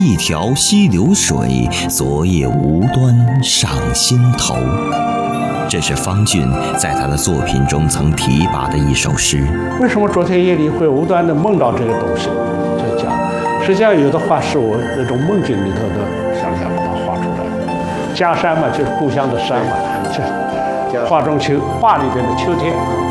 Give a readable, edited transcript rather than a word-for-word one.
一条溪流水，昨夜无端上心头。这是方俊在他的作品中曾提拔的一首诗。 为什么昨天夜里会无端的梦到这个东西？就讲，实际上有的画是我那种梦境里头的想象把它画出来的。家山嘛，就是故乡的山嘛，就画中秋，画里边的秋天。